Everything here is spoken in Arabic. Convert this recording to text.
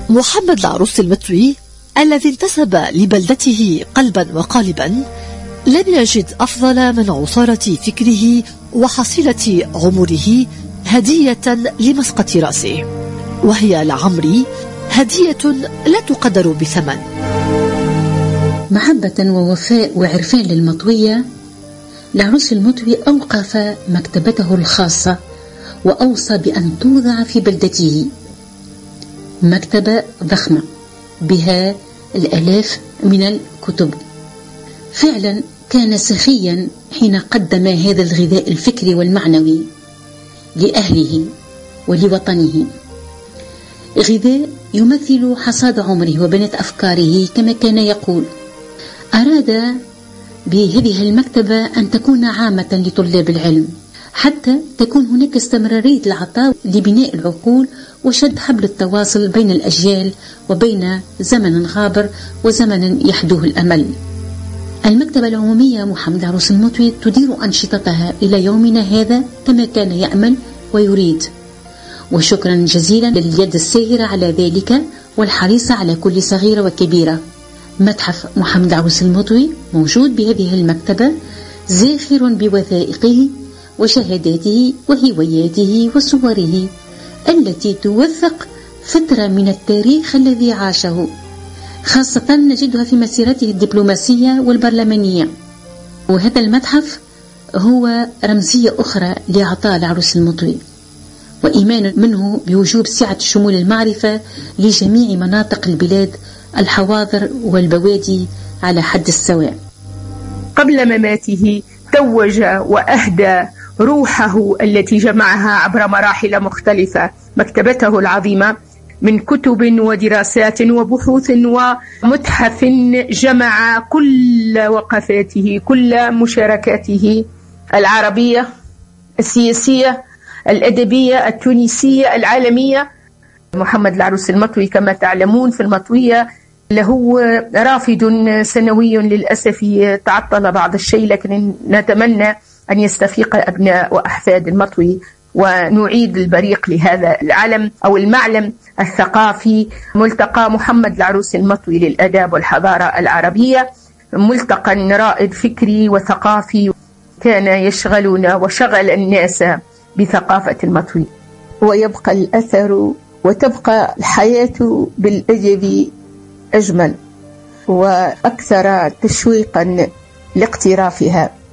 محمد العروس المطوي الذي انتسب لبلدته قلبا وقالبا لم يجد أفضل من عصارة فكره وحصيلة عمره هدية لمسقط رأسه، وهي لعمري هدية لا تقدر بثمن. محبة ووفاء وعرفان للمطوية، العروس المطوي أوقف مكتبته الخاصة وأوصى بأن توضع في بلدته، مكتبة ضخمة بها الآلاف من الكتب. فعلا كان سخيا حين قدم هذا الغذاء الفكري والمعنوي لأهله ولوطنه، غذاء يمثل حصاد عمره وبنات أفكاره. كما كان يقول، أراد بهذه المكتبة أن تكون عامة لطلاب العلم حتى تكون هناك استمرارية العطاء لبناء العقول وشد حبل التواصل بين الأجيال وبين زمن غابر وزمن يحدوه الأمل. المكتبة العمومية محمد العروس المطوي تدير أنشطتها إلى يومنا هذا كما كان يأمل ويريد، وشكرا جزيلا لليد الساهرة على ذلك والحريصة على كل صغيرة وكبيرة. متحف محمد العروس المطوي موجود بهذه المكتبة، زاخر بوثائقه وشهاداته وهواياته وصوره التي توثق فترة من التاريخ الذي عاشه، خاصة نجدها في مسيرته الدبلوماسية والبرلمانية. وهذا المتحف هو رمزية أخرى لعطاء العروس المطوي، وإيمان منه بوجوب سعة شمول المعرفة لجميع مناطق البلاد، الحواضر والبوادي على حد السواء. قبل مماته توج وأهدى روحه التي جمعها عبر مراحل مختلفة مكتبته العظيمة من كتب ودراسات وبحوث ومتحف جمع كل وقفاته، كل مشاركاته العربية، السياسية، الأدبية، التونسية، العالمية. محمد العروس المطوي كما تعلمون في المطوية له رافد سنوي للأسف تعطل بعض الشيء، لكن نتمنى أن يستفيق أبناء وأحفاد المطوي ونعيد البريق لهذا العلم أو المعلم الثقافي. ملتقى محمد العروس المطوي للآداب والحضارة العربية، ملتقى رائد فكري وثقافي كان يشغلنا وشغل الناس بثقافة المطوي، ويبقى الأثر وتبقى الحياة بالأجب أجمل وأكثر تشويقا لاقترافها.